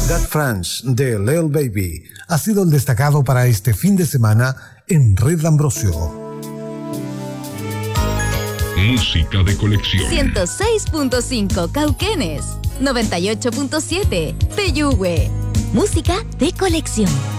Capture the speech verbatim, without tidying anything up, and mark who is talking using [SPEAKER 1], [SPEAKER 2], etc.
[SPEAKER 1] Got Friends de Lil Baby ha sido el destacado para este fin de semana en Red Ambrosio.
[SPEAKER 2] Música de colección.
[SPEAKER 3] ciento seis punto cinco Cauquenes, noventa y ocho punto siete Peyúgue. Música de colección.